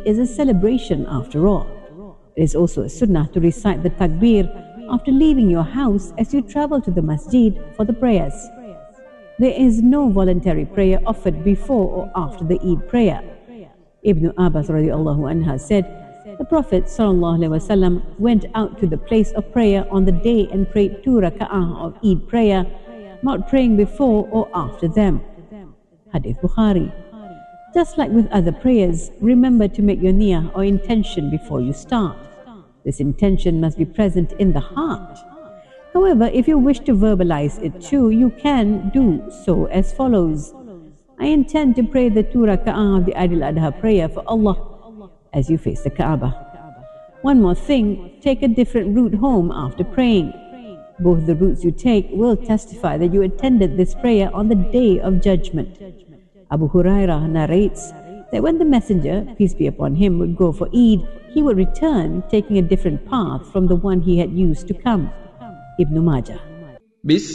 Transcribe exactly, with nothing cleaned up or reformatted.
is a celebration after all. It is also a sunnah to recite the takbir after leaving your house as you travel to the masjid for the prayers. There is no voluntary prayer offered before or after the Eid prayer. Ibn Abbas radiallahu anha said, the Prophet sallallahu alaihi wasallam went out to the place of prayer on the day and prayed two raka'ah of Eid prayer, not praying before or after them. Hadith Bukhari. Just like with other prayers, remember to make your niyyah or intention before you start. This intention must be present in the heart. However, if you wish to verbalize it too, you can do so as follows. I intend to pray the two raka'ah of the Eid al-Adha prayer for Allah as you face the Kaaba. One more thing, take a different route home after praying. Both the routes you take will testify that you attended this prayer on the Day of Judgment. Abu Hurairah narrates that when the Messenger, peace be upon him, would go for Eid, he would return taking a different path from the one he had used to come. Ibn Majah.